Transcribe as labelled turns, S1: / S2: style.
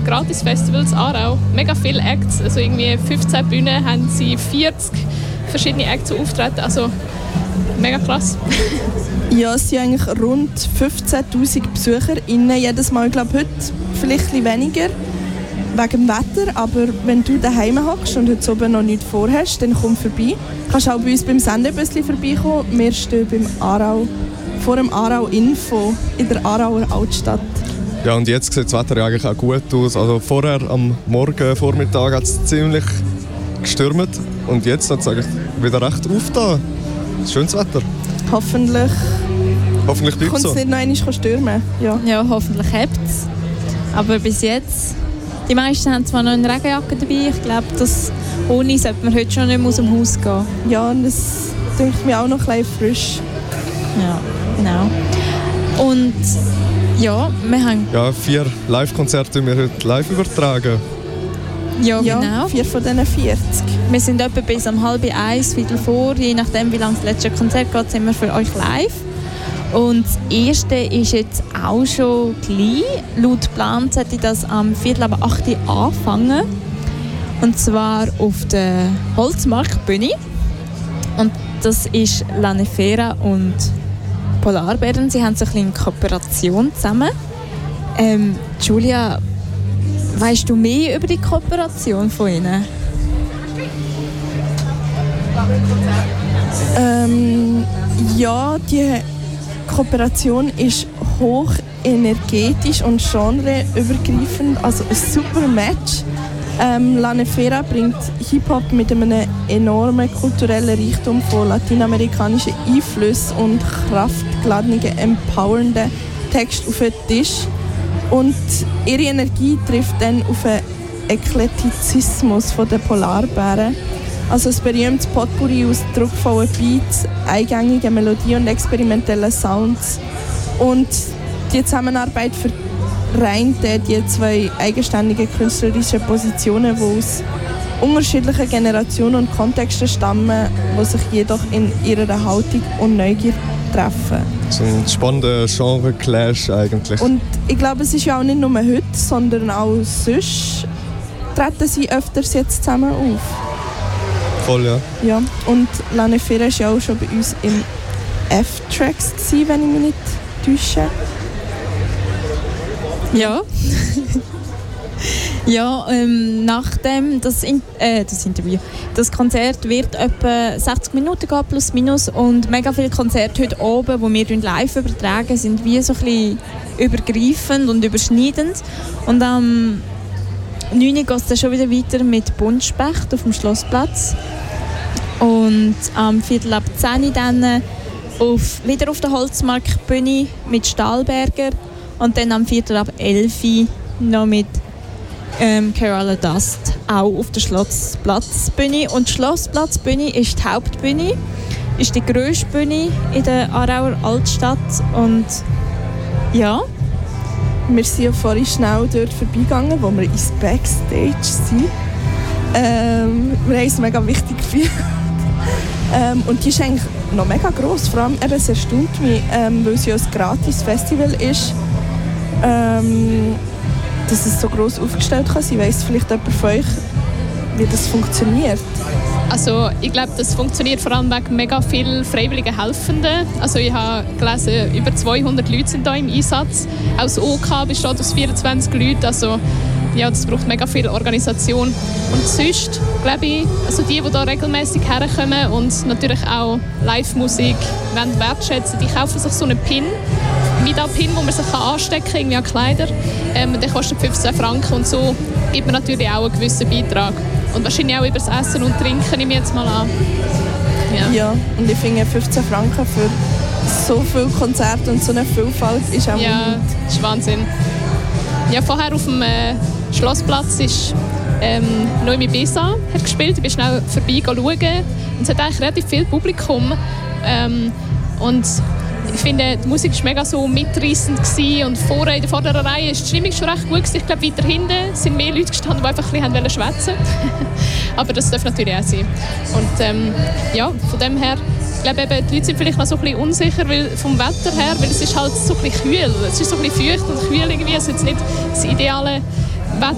S1: Gratis-Festival in Aarau. Mega viele Acts, also irgendwie 15 Bühnen, haben sie 40 verschiedene Acts auftreten, also mega krass.
S2: Ja, es sind eigentlich rund 15'000 BesucherInnen jedes Mal. Ich glaube, heute vielleicht ein bisschen weniger wegen dem Wetter, aber wenn du daheim hockst und heute oben noch nichts vorhast, dann komm vorbei. Du kannst auch bei uns beim Sendebüssli vorbeikommen. Wir stehen beim Aarau, vor dem Aarau Info in der Aarauer Altstadt.
S3: Ja, und jetzt sieht das Wetter ja eigentlich auch gut aus. Also vorher am Vormittag hat es ziemlich gestürmt und jetzt hat es eigentlich wieder recht aufgetan. Schönes Wetter.
S2: Hoffentlich
S3: bleibt
S2: kommt
S3: so.
S2: es nicht noch einmal stürmen.
S4: Ja, hoffentlich hebt es. Aber bis jetzt, die meisten haben zwar noch eine Regenjacke dabei. Ich glaube, ohne sollte man heute schon nicht mehr aus dem Haus gehen.
S2: Ja, und das denkt mir auch noch ein bisschen frisch.
S4: Ja, genau. Und ja, wir haben...
S3: Ja, 4 Live-Konzerte wir heute live übertragen.
S4: Ja, genau.
S2: 4 von diesen 40.
S4: Wir sind etwa bis um 12:30, Viertel vor, je nachdem wie lange das letzte Konzert geht, sind wir für euch live. Und das erste ist jetzt auch schon gleich. Laut Plan sollte das am 7:45 anfangen. Und zwar auf der Holzmarktbühne. Und das ist Lanefera und Polarbären. Sie haben so ein bisschen Kooperation zusammen. Julia, weißt du mehr über die Kooperation von ihnen?
S2: Ja, die Kooperation ist hoch energetisch und genreübergreifend, also ein super Match. Lanefera bringt Hip-Hop mit einem enormen kulturellen Reichtum von lateinamerikanischen Einflüssen und kraftgeladenen, empowernden Texten auf den Tisch. Und ihre Energie trifft dann auf den Eklektizismus der Polarbären. Also ein berühmtes Potpourri aus druckvollen Beats, eingängigen Melodien und experimentellen Sounds. Und die Zusammenarbeit vereint die 2 eigenständigen künstlerischen Positionen, die aus unterschiedlichen Generationen und Kontexten stammen, die sich jedoch in ihrer Haltung und Neugier treffen.
S3: So ein spannender Genre-Clash eigentlich.
S2: Und ich glaube, es ist ja auch nicht nur heute, sondern auch sonst treten sie öfters jetzt zusammen auf.
S3: Voll, ja.
S2: Ja, und Lanefera war ja auch schon bei uns im F-Tracks, wenn ich mich nicht täusche.
S4: Ja. Ja, nachdem das Interview, das Konzert wird etwa 60 Minuten gehen, plus minus, und mega viele Konzerte heute oben, die wir live übertragen, sind wie so ein bisschen übergreifend und überschneidend. Und am 9 Uhr geht es dann schon wieder weiter mit Buntspecht auf dem Schlossplatz. Und am 9:45 Uhr dann wieder auf der Holzmarktbühne mit Stahlberger. Und dann am 11:15 Uhr noch mit Kerala Dust, auch auf der Schlossplatzbühne. Und die Schlossplatzbühne ist die Hauptbühne, ist die grösste Bühne in der Aarauer Altstadt. Und ja,
S2: wir sind ja vorhin schnell dort vorbeigegangen, wo wir ins Backstage sind. Wir haben es mega wichtig gefühlt. Und die ist eigentlich noch mega gross. Vor allem, eben, es erstaunt mich, weil es ja ein Gratis-Festival ist, dass es so gross aufgestellt kann sein. Weiss vielleicht jemand von euch, wie das funktioniert?
S1: Also ich glaube, das funktioniert vor allem wegen mega vielen freiwilligen Helfenden. Also ich habe gelesen, über 200 Leute sind da im Einsatz. Auch das OK besteht aus 24 Leuten. Also ja, das braucht mega viel Organisation. Und sonst, glaube ich, also die hier regelmäßig herkommen und natürlich auch Live-Musik wertschätzen, die kaufen sich so einen Pin, Mida-Pin, wo man sich anstecken kann, irgendwie an Kleider. Der kostet 15 Franken und so gibt man natürlich auch einen gewissen Beitrag. Und wahrscheinlich auch über das Essen und Trinken, nehme ich jetzt mal an.
S2: Ja, und ich finde 15 Franken für so viele Konzerte und so eine Vielfalt ist auch
S1: ja, das ist Wahnsinn. Ja, vorher auf dem Schlossplatz ist Noemi Besa hat gespielt. Ich bin schnell vorbei schauen. Und es hat eigentlich relativ viel Publikum. Und ich finde, die Musik war mega so mitreissend und vorne in der vorderen Reihe ist die Stimmung schon recht gut. Ich glaube, weiter hinten sind mehr Leute gestanden, die einfach ein bisschen schwätzen wollten. Aber das darf natürlich auch sein. Und ja, von dem her, ich glaube, eben, die Leute sind vielleicht noch so ein bisschen unsicher vom Wetter her, weil es ist halt so ein bisschen kühl. Es ist so ein bisschen feucht und kühl irgendwie. Es ist jetzt nicht das ideale